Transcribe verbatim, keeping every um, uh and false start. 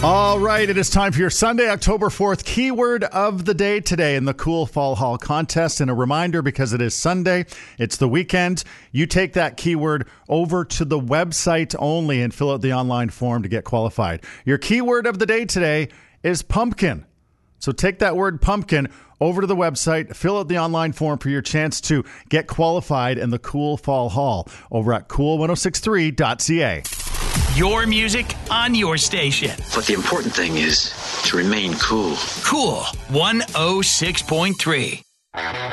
All right, it is time for your Sunday, October fourth keyword of the day today in the Cool Fall Hall contest. And a reminder, because it is Sunday, it's the weekend, you take that keyword over to the website only and fill out the online form to get qualified. Your keyword of the day today is pumpkin. So take that word pumpkin over to the website, fill out the online form for your chance to get qualified in the Cool Fall Hall over at cool ten sixty-three dot c a. Your music on your station. But the important thing is to remain cool. Cool one oh six point three.